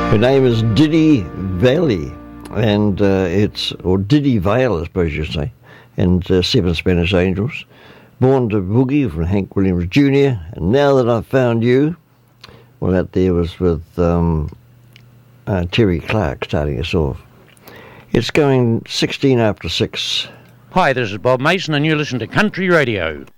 Her name is Diddy Valley, and or Diddy Vale, I suppose you say, and Seven Spanish Angels. Born to Boogie from Hank Williams Jr., and Now That I've Found You, well, that there was with Terry Clark starting us off. It's going 16 after 6. Hi, this is Bob Mason, and you listen to Country Radio.